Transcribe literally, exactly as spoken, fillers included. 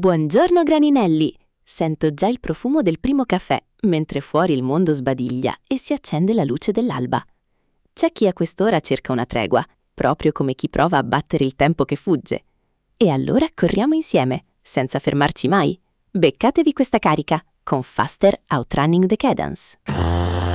Buongiorno graninelli! Sento già il profumo del primo caffè, mentre fuori il mondo sbadiglia e si accende la luce dell'alba. C'è chi a quest'ora cerca una tregua, proprio come chi prova a battere il tempo che fugge. E allora corriamo insieme, senza fermarci mai. Beccatevi questa carica con Faster Outrunning the Cadence.